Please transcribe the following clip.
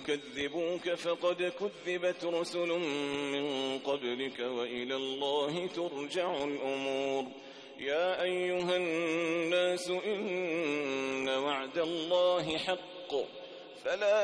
يكذبوك فقد كذبت رسل من قبلك وإلى الله ترجع الأمور. يا أيها الناس إن وعد الله حق فلا